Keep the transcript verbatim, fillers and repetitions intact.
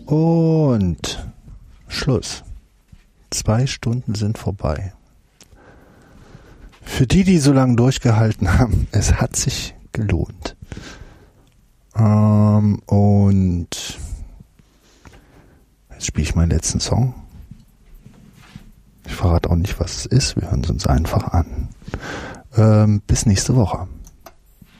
Und Schluss. Zwei Stunden sind vorbei. Für die, die so lange durchgehalten haben, es hat sich gelohnt. Ähm, und jetzt spiele ich meinen letzten Song. Ich verrate auch nicht, was es ist. Wir hören es uns einfach an. Ähm, bis nächste Woche.